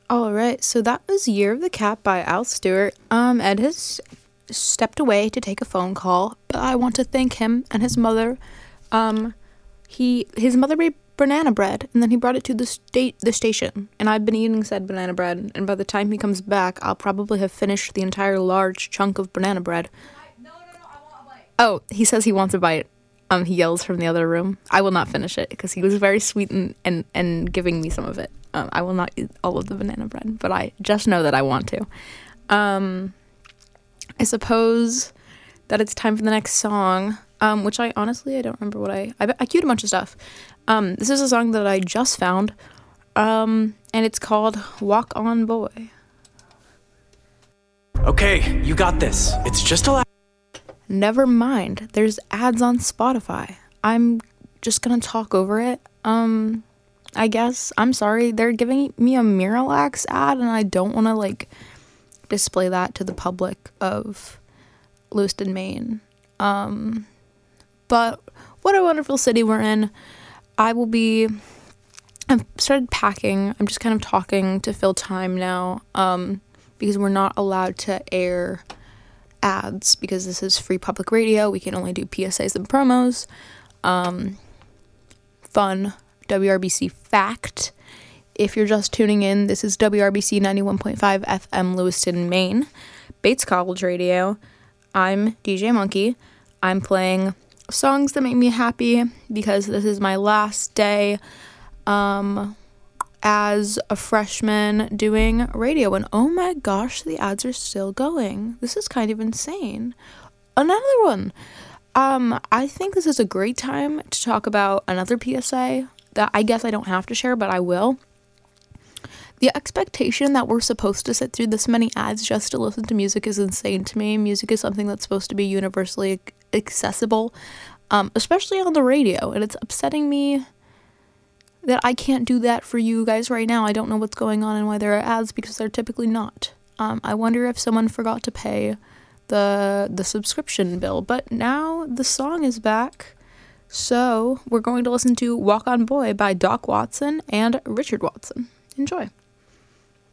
All right, so that was Year of the Cat by Al Stewart. Ed has stepped away to take a phone call, but I want to thank him and his mother. His mother made banana bread, and then he brought it to the station, and I've been eating said banana bread, and by the time he comes back, I'll probably have finished the entire large chunk of banana bread. No, I want a bite. Oh, he says he wants a bite. He yells from the other room. I will not finish it because he was very sweet and giving me some of it. I will not eat all of the banana bread, but I just know that I want to. I suppose that it's time for the next song, which I honestly don't remember what I queued a bunch of stuff. This is a song that I just found, and it's called Walk On Boy. Okay, you got this. It's just a Never mind, there's ads on Spotify. I'm just gonna talk over it. I guess. I'm sorry, they're giving me a Miralax ad, and I don't want to, display that to the public of Lewiston, Maine. But what a wonderful city we're in. I've started packing. I'm just kind of talking to fill time now, because we're not allowed to air ads because this is free public radio. We can only do PSAs and promos. Fun WRBC fact. If you're just tuning in, this is WRBC 91.5 FM Lewiston, Maine, Bates College Radio. I'm DJ Monkey. I'm playing songs that make me happy because this is my last day as a freshman doing radio, and oh my gosh, the ads are still going. This is kind of insane. Another one. I think this is a great time to talk about another PSA that I guess I don't have to share, but I will. The expectation that we're supposed to sit through this many ads just to listen to music is insane to me. Music is something that's supposed to be universally accessible, especially on the radio, and it's upsetting me that I can't do that for you guys right now. I don't know what's going on and why there are ads, because they're typically not. I wonder if someone forgot to pay the subscription bill, but now the song is back, so we're going to listen to Walk On Boy by Doc Watson and Richard Watson. Enjoy.